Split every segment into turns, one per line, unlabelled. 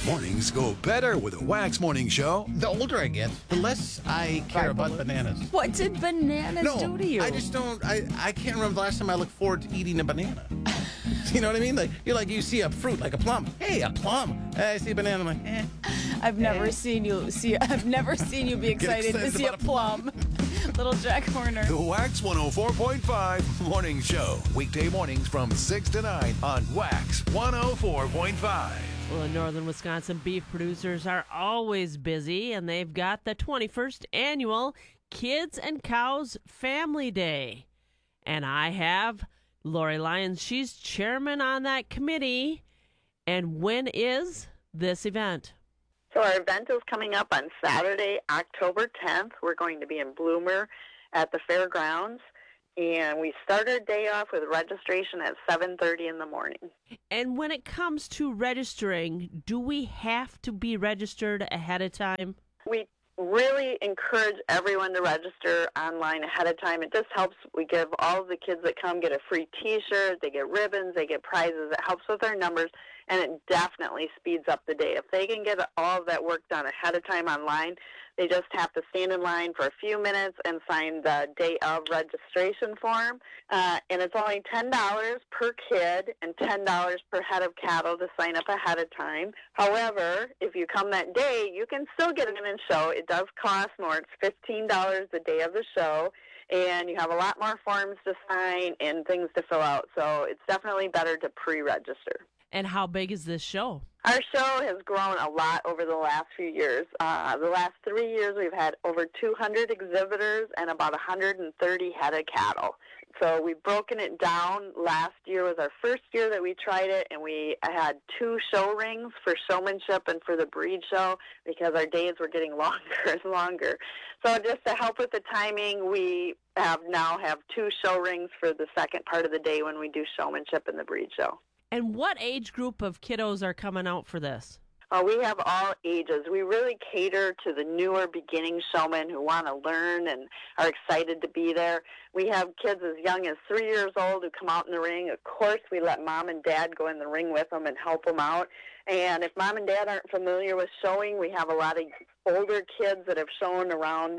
Mornings go better with a Wax Morning Show.
The older I get, the less I care about bananas.
What did bananas do to you?
I just don't. I can't remember the last time I looked forward to eating a banana. You know what I mean? Like you see a fruit, like a plum. Hey, a plum. I see a banana. I'm like, eh.
I've never seen you be excited to see a plum. Little Jack Horner.
The Wax 104.5 Morning Show. Weekday mornings from 6 to 9 on Wax 104.5.
Well, the Northern Wisconsin beef producers are always busy, and they've got the 21st annual Kids and Cows Family Day. And I have Lori Lyons. She's chairman on that committee. And when is this event?
So our event is coming up on Saturday, October 10th. We're going to be in Bloomer at the fairgrounds. And we start our day off with registration at 7:30 in the morning.
And when it comes to registering, do we have to be registered ahead of time?
We really encourage everyone to register online ahead of time. It just helps. We give all of the kids that come get a free T-shirt. They get ribbons. They get prizes. It helps with our numbers, and it definitely speeds up the day. If they can get all of that work done ahead of time online, they just have to stand in line for a few minutes and sign the day of registration form. And it's only $10 per kid and $10 per head of cattle to sign up ahead of time. However, if you come that day, you can still get in and show. It does cost more. It's $15 the day of the show. And you have a lot more forms to sign and things to fill out. So it's definitely better to pre-register.
And how big is this show?
Our show has grown a lot over the last few years. The last 3 years, we've had over 200 exhibitors and about 130 head of cattle. So we've broken it down. Last year was our first year that we tried it, and we had 2 show rings for showmanship and for the breed show because our days were getting longer and longer. So just to help with the timing, we now have 2 show rings for the second part of the day when we do showmanship and the breed show.
And what age group of kiddos are coming out for this?
We have all ages. We really cater to the newer beginning showmen who want to learn and are excited to be there. We have kids as young as 3 years old who come out in the ring. Of course, we let mom and dad go in the ring with them and help them out. And if mom and dad aren't familiar with showing, we have a lot of older kids that have shown around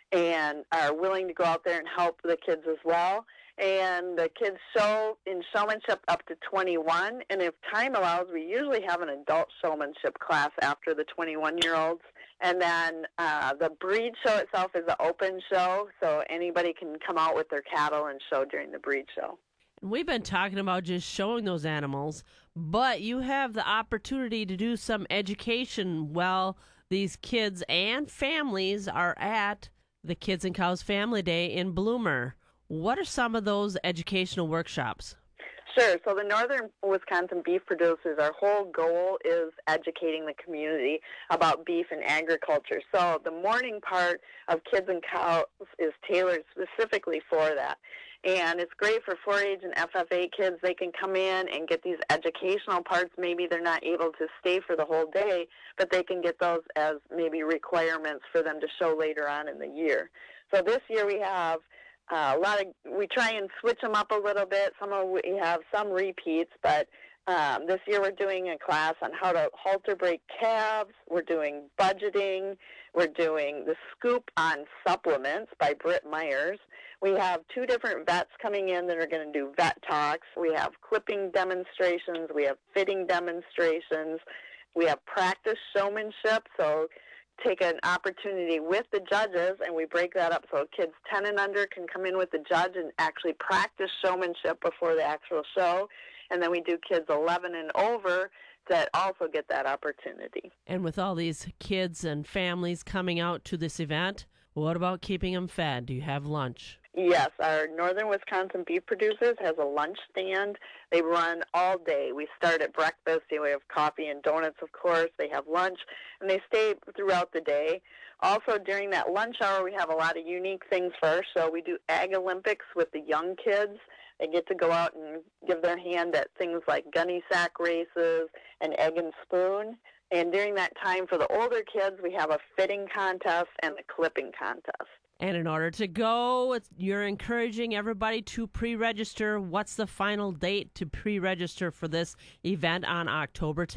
and are willing to go out there and help the kids as well. And the kids show in showmanship up to 21. And if time allows, we usually have an adult showmanship class after the 21-year-olds. And then the breed show itself is an open show, so anybody can come out with their cattle and show during the breed show.
We've been talking about just showing those animals, but you have the opportunity to do some education while these kids and families are at the Kids and Cows Family Day in Bloomer. What are some of those educational workshops?
Sure. So the Northern Wisconsin beef producers, our whole goal is educating the community about beef and agriculture. So the morning part of Kids and Cows is tailored specifically for that. And it's great for 4-H and FFA kids. They can come in and get these educational parts. Maybe they're not able to stay for the whole day, but they can get those as maybe requirements for them to show later on in the year. So this year we have we try and switch them up a little bit. We have some repeats, but this year we're doing a class on how to halter break calves. We're doing budgeting. We're doing the scoop on supplements by Britt Myers. We have 2 different vets coming in that are going to do vet talks. We have clipping demonstrations. We have fitting demonstrations. We have practice showmanship, so take an opportunity with the judges, and we break that up so kids 10 and under can come in with the judge and actually practice showmanship before the actual show. And then we do kids 11 and over that also get that opportunity.
And with all these kids and families coming out to this event, what about keeping them fed? Do you have lunch?
Yes, our Northern Wisconsin beef producers has a lunch stand. They run all day. We start at breakfast. We have coffee and donuts, of course. They have lunch, and they stay throughout the day. Also, during that lunch hour, we have a lot of unique things for our show. We do Ag Olympics with the young kids. They get to go out and give their hand at things like gunny sack races and egg and spoon. And during that time for the older kids, we have a fitting contest and a clipping contest.
And in order to go, you're encouraging everybody to pre-register. What's the final date to pre-register for this event on October 10th?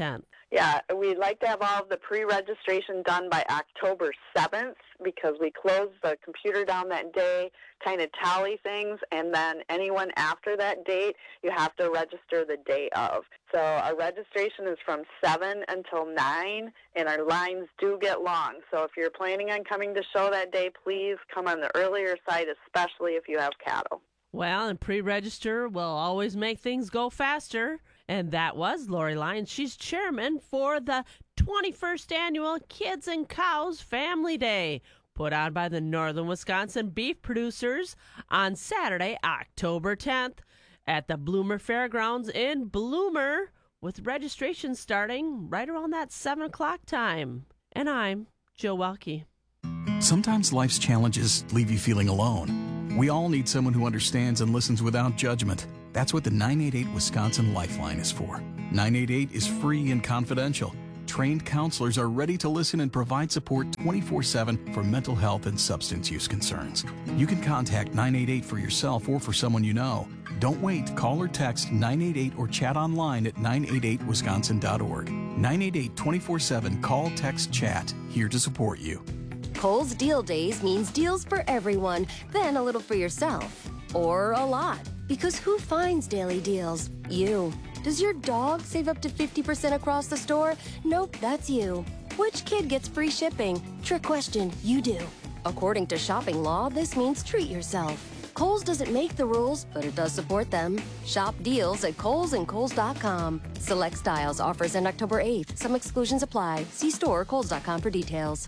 Yeah, we'd like to have all of the pre-registration done by October 7th because we close the computer down that day, kind of tally things, and then anyone after that date, you have to register the day of. So our registration is from 7 until 9, and our lines do get long. So if you're planning on coming to show that day, please come on the earlier side, especially if you have cattle.
Well, and pre-register will always make things go faster. And that was Lori Lyons. She's chairman for the 21st Annual Kids and Cows Family Day, put on by the Northern Wisconsin Beef Producers on Saturday, October 10th at the Bloomer Fairgrounds in Bloomer, with registration starting right around that 7 o'clock time. And I'm Jill Welke.
Sometimes life's challenges leave you feeling alone. We all need someone who understands and listens without judgment. That's what the 988 Wisconsin Lifeline is for. 988 is free and confidential. Trained counselors are ready to listen and provide support 24/7 for mental health and substance use concerns. You can contact 988 for yourself or for someone you know. Don't wait. Call or text 988 or chat online at 988wisconsin.org. 988 24/7 call, text, chat. Here to support you.
Kohl's Deal Days means deals for everyone, then a little for yourself. Or a lot. Because who finds daily deals? You. Does your dog save up to 50% across the store? Nope, that's you. Which kid gets free shipping? Trick question, you do. According to shopping law, this means treat yourself. Kohl's doesn't make the rules, but it does support them. Shop deals at Kohl's and Kohl's.com. Select styles, offers end October 8th. Some exclusions apply. See store or Kohl's.com for details.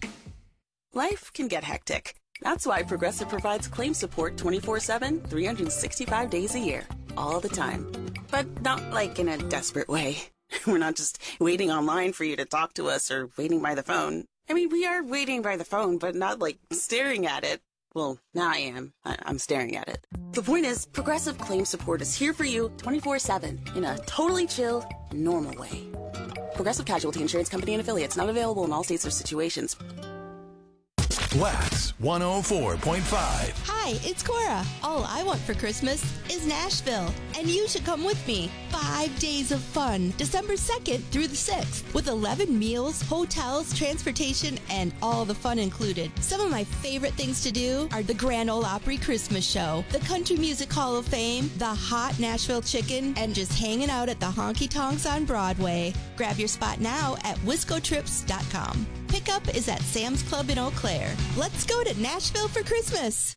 Life can get hectic. That's why Progressive provides claim support 24/7, 365 days a year, all the time. But not like in a desperate way. We're not just waiting online for you to talk to us or waiting by the phone. I mean, we are waiting by the phone, but not like staring at it. Well, now I am. I'm staring at it. The point is, Progressive claim support is here for you 24/7 in a totally chill, normal way. Progressive Casualty Insurance Company and Affiliates, not available in all states or situations.
Wax 104.5.
Hi, it's Cora. All I want for Christmas is Nashville, and you should come with me. 5 days of fun, December 2nd through the 6th, with 11 meals, hotels, transportation, and all the fun included. Some of my favorite things to do are the Grand Ole Opry Christmas Show, the Country Music Hall of Fame, the hot Nashville chicken, and just hanging out at the honky tonks on Broadway. Grab your spot now at wiscotrips.com. Pickup is at Sam's Club in Eau Claire. Let's go to Nashville for Christmas.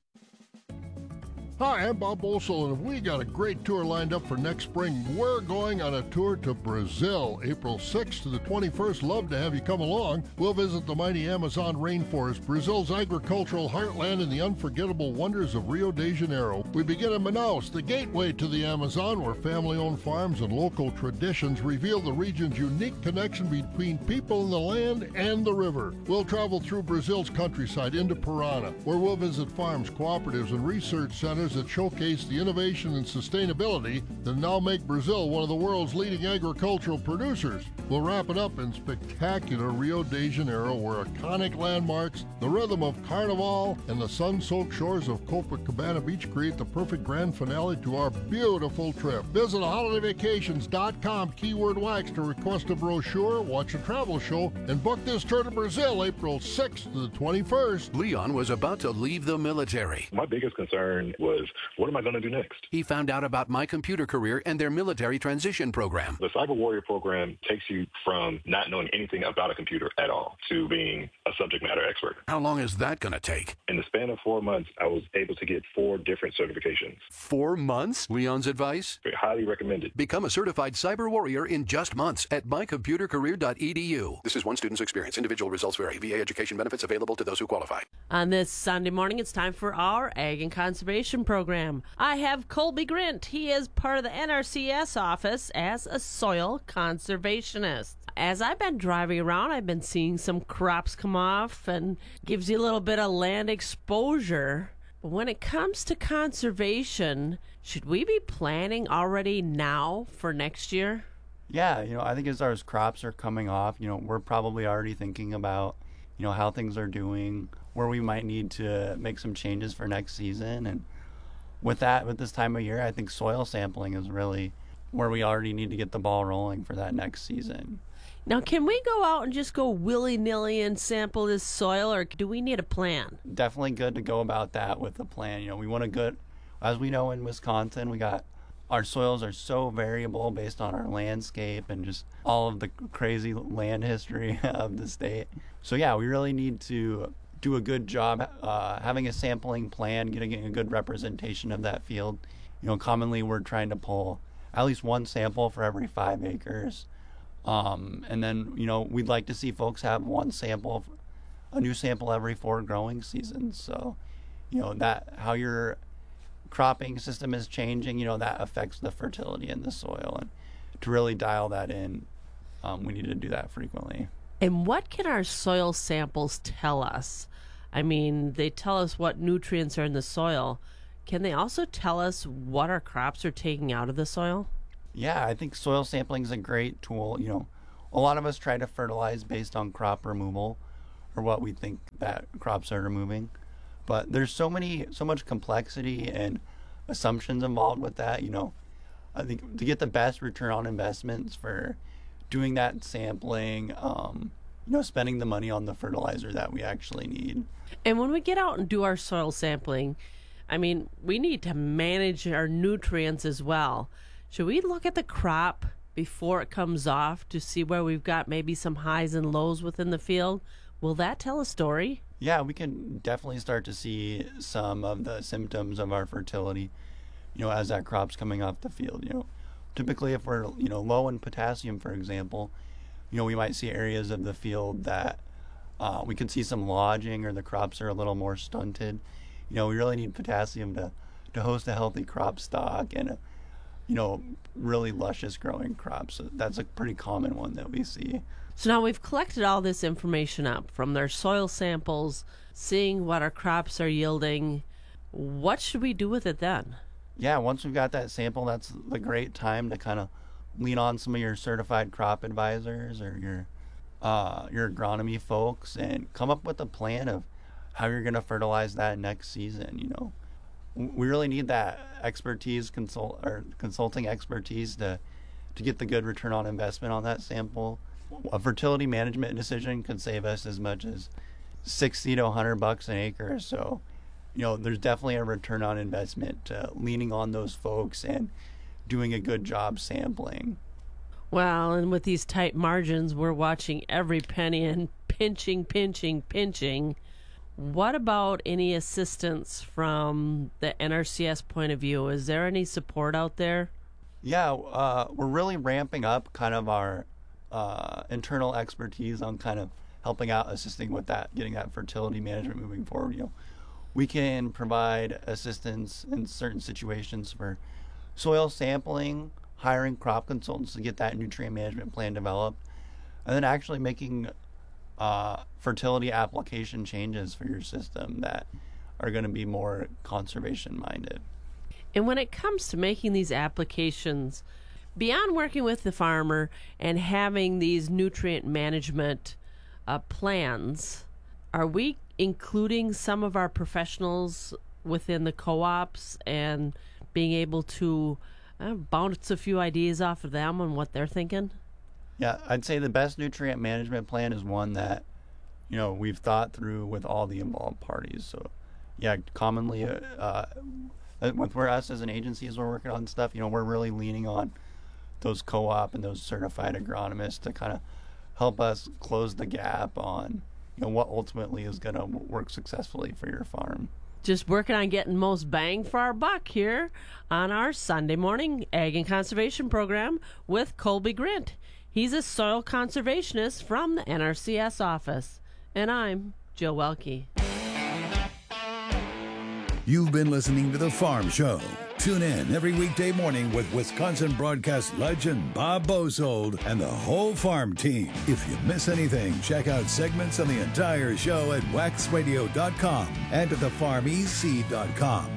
Hi, I'm Bob Bolsel, and we got a great tour lined up for next spring. We're going on a tour to Brazil, April 6th to the 21st. Love to have you come along. We'll visit the mighty Amazon rainforest, Brazil's agricultural heartland, and the unforgettable wonders of Rio de Janeiro. We begin in Manaus, the gateway to the Amazon, where family-owned farms and local traditions reveal the region's unique connection between people and the land and the river. We'll travel through Brazil's countryside into Parana, where we'll visit farms, cooperatives, and research centers that showcase the innovation and sustainability that now make Brazil one of the world's leading agricultural producers. We'll wrap it up in spectacular Rio de Janeiro, where iconic landmarks, the rhythm of Carnival, and the sun-soaked shores of Copacabana Beach create the perfect grand finale to our beautiful trip. Visit holidayvacations.com, keyword wax, to request a brochure, watch a travel show, and book this tour to Brazil, April 6th to the 21st.
Leon was about to leave the military.
My biggest concern was, what am I going to do next?
He found out about My Computer Career and their military transition program.
The Cyber Warrior program takes you from not knowing anything about a computer at all to being a subject matter expert.
How long is that going to take?
In the span of 4 months, I was able to get 4 different certifications.
4 months? Leon's advice?
Highly recommended.
Become a certified cyber warrior in just months at mycomputercareer.edu. This is one student's experience. Individual results vary. VA education benefits available to those who qualify.
On this Sunday morning, it's time for our Ag and Conservation program. I have Colby Grint. He is part of the NRCS office as a soil conservationist. As I've been driving around, I've been seeing some crops come off and gives you a little bit of land exposure. But when it comes to conservation, should we be planning already now for next year?
Yeah, I think as our crops are coming off, we're probably already thinking about, how things are doing, where we might need to make some changes for next season. And with this time of year, I think soil sampling is really where we already need to get the ball rolling for that next season.
Now, can we go out and just go willy-nilly and sample this soil, or do we need a plan?
Definitely good to go about that with a plan. You know, we want a good, as we know in Wisconsin, our soils are so variable based on our landscape and just all of the crazy land history of the state. So yeah, we really need to do a good job having a sampling plan, getting a good representation of that field. You know, commonly we're trying to pull at least one sample for every 5 acres. And then, you know, we'd like to see folks have a new sample every 4 growing seasons. So, you know, that how your cropping system is changing, you know, that affects the fertility in the soil. And to really dial that in, we need to do that frequently.
And what can our soil samples tell us? I mean, they tell us what nutrients are in the soil. Can they also tell us what our crops are taking out of the soil?
Yeah, I think soil sampling is a great tool. You know, a lot of us try to fertilize based on crop removal or what we think that crops are removing. But there's so much complexity and assumptions involved with that. You know, I think to get the best return on investments for doing that sampling, you know, spending the money on the fertilizer that we actually need.
And when we get out and do our soil sampling, I mean, we need to manage our nutrients as well. Should we look at the crop before it comes off to see where we've got maybe some highs and lows within the field? Will that tell a story?
Yeah, we can definitely start to see some of the symptoms of our fertility, you know, as that crop's coming off the field. You know, typically if we're, you know, low in potassium, for example, you know, we might see areas of the field that we can see some lodging or the crops are a little more stunted. You know, we really need potassium to host a healthy crop stock and you know, really luscious growing crops. So that's a pretty common one that we see.
So now we've collected all this information up from their soil samples, seeing what our crops are yielding. What should we do with it then?
Yeah, once we've got that sample, that's the great time to kind of lean on some of your certified crop advisors or your agronomy folks and come up with a plan of how you're going to fertilize that next season. You know, we really need that expertise, consulting expertise to get the good return on investment on that sample. A fertility management decision could save us as much as $60 to $100 an acre. So, you know, there's definitely a return on investment leaning on those folks and doing a good job sampling.
Well, and with these tight margins, we're watching every penny and pinching. What about any assistance from the NRCS point of view? Is there any support out there?
Yeah, we're really ramping up kind of our internal expertise on kind of helping out, assisting with that, getting that fertility management moving forward. You know, we can provide assistance in certain situations for soil sampling, hiring crop consultants to get that nutrient management plan developed, and then actually making fertility application changes for your system that are going to be more conservation minded.
And when it comes to making these applications, beyond working with the farmer and having these nutrient management plans, are we including some of our professionals within the co-ops and being able to bounce a few ideas off of them on what they're thinking?
Yeah, I'd say the best nutrient management plan is one that, you know, we've thought through with all the involved parties. So, yeah, commonly with where us as an agency as we're working on stuff, you know, we're really leaning on those co-op and those certified agronomists to kind of help us close the gap on, you know, what ultimately is going to work successfully for your farm.
Just working on getting most bang for our buck here on our Sunday morning Ag and Conservation program with Colby Grint. He's a soil conservationist from the NRCS office. And I'm Jill Welke.
You've been listening to The Farm Show. Tune in every weekday morning with Wisconsin broadcast legend Bob Bosold and the whole farm team. If you miss anything, check out segments on the entire show at waxradio.com and at thefarmec.com.